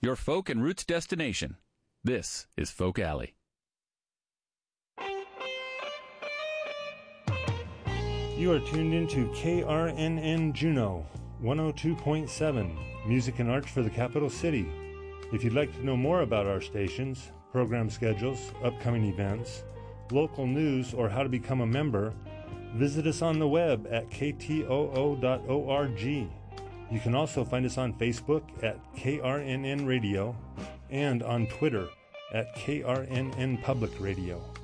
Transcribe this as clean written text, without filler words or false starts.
your folk and roots destination. This is Folk Alley. You are tuned into KRNN Juneau 102.7, music and arts for the capital city. If you'd like to know more about our stations, program schedules, upcoming events, local news, or how to become a member, visit us on the web at ktoo.org. You can also find us on Facebook at KRNN Radio and on Twitter at KRNN Public Radio.